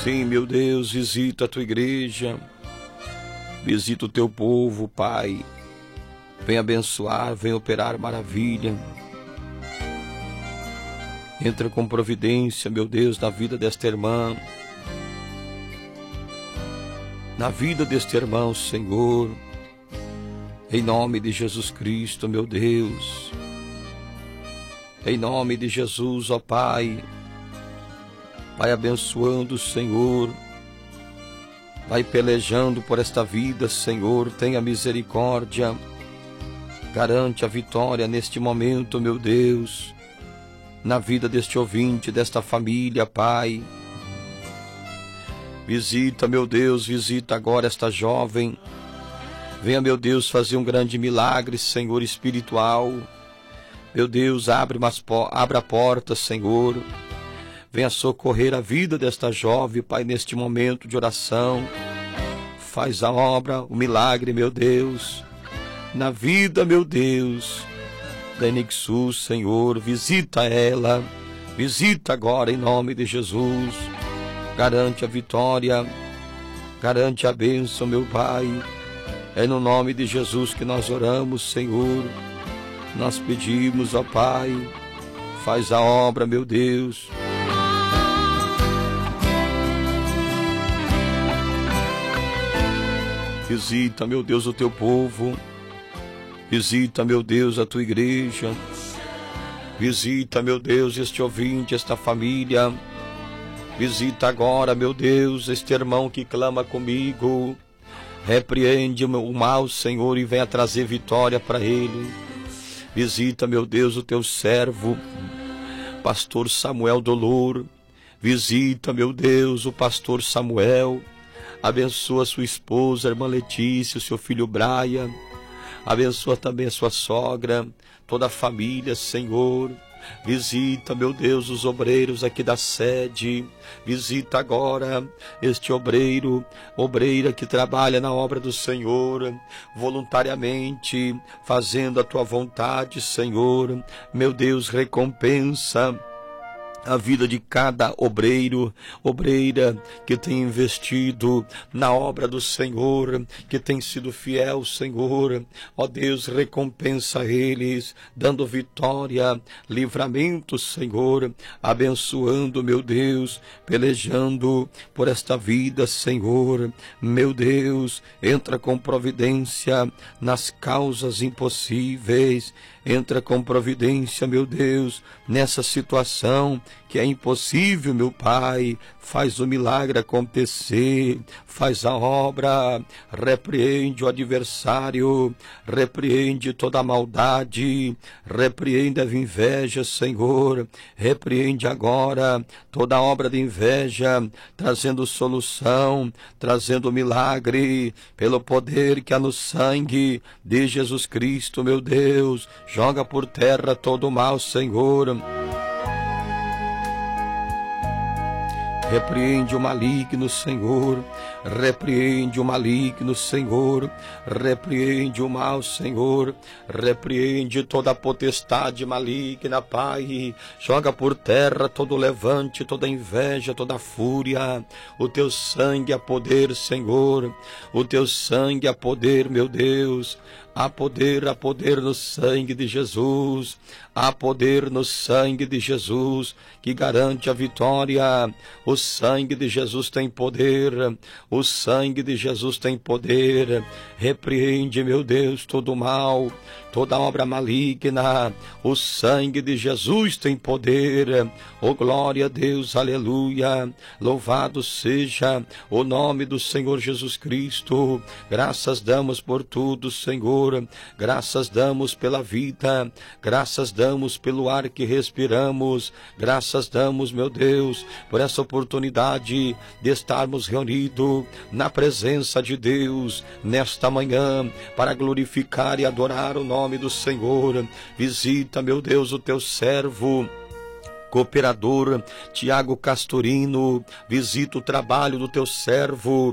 Sim, meu Deus, visita a tua igreja, visita o teu povo, Pai. Vem abençoar, vem operar maravilha. Entra com providência, meu Deus, na vida desta irmã, na vida deste irmão, Senhor, em nome de Jesus Cristo, meu Deus, em nome de Jesus, ó Pai. Vai abençoando, Senhor, vai pelejando por esta vida, Senhor, tenha misericórdia, garante a vitória neste momento, meu Deus, na vida deste ouvinte, desta família, Pai. Visita, meu Deus, visita agora esta jovem. Venha, meu Deus, fazer um grande milagre, Senhor, espiritual. Meu Deus, abra a porta, Senhor. Venha socorrer a vida desta jovem, Pai, neste momento de oração. Faz a obra, o milagre, meu Deus, na vida, meu Deus, da Enixus, Senhor. Visita ela, visita agora em nome de Jesus. Garante a vitória, garante a bênção, meu Pai. É no nome de Jesus que nós oramos, Senhor. Nós pedimos, ó Pai, faz a obra, meu Deus. Visita, meu Deus, o teu povo. Visita, meu Deus, a tua igreja. Visita, meu Deus, este ouvinte, esta família. Visita agora, meu Deus, este irmão que clama comigo. Repreende o mal, Senhor, e venha trazer vitória para ele. Visita, meu Deus, o teu servo, pastor Samuel Dolor. Visita, meu Deus, o pastor Samuel. Abençoa sua esposa, a irmã Letícia, o seu filho Brian. Abençoa também a sua sogra, toda a família, Senhor. Visita, meu Deus, os obreiros aqui da sede. Visita agora este obreira que trabalha na obra do Senhor, voluntariamente, fazendo a tua vontade, Senhor. Meu Deus, recompensa a vida de cada obreira que tem investido na obra do Senhor, que tem sido fiel, Senhor. Ó Deus, recompensa eles, dando vitória, livramento, Senhor, abençoando, meu Deus, pelejando por esta vida, Senhor. Meu Deus, entra com providência nas causas impossíveis. Entra com providência, meu Deus, nessa situação que é impossível, meu Pai. Faz o milagre acontecer, faz a obra, repreende o adversário, repreende toda a maldade, repreende a inveja, Senhor. Repreende agora toda a obra de inveja, trazendo solução, trazendo milagre, pelo poder que há no sangue de Jesus Cristo, meu Deus. Joga por terra todo o mal, Senhor. Repreende o maligno, Senhor. Repreende o maligno, Senhor. Repreende o mal, Senhor. Repreende toda a potestade maligna, Pai. Joga por terra todo o levante, toda a inveja, toda a fúria. O teu sangue a poder, Senhor. O teu sangue a poder, meu Deus. Há poder no sangue de Jesus. Há poder no sangue de Jesus que garante a vitória. O sangue de Jesus tem poder. O sangue de Jesus tem poder. Repreende, meu Deus, todo o mal, toda obra maligna. O sangue de Jesus tem poder. Oh, glória a Deus, aleluia. Louvado seja o nome do Senhor Jesus Cristo. Graças damos por tudo, Senhor. Graças damos pela vida. Graças damos pelo ar que respiramos. Graças damos, meu Deus, por essa oportunidade de estarmos reunidos na presença de Deus nesta manhã para glorificar e adorar o nome do Senhor. Visita, meu Deus, o teu servo cooperador Tiago Castorino. Visita o trabalho do teu servo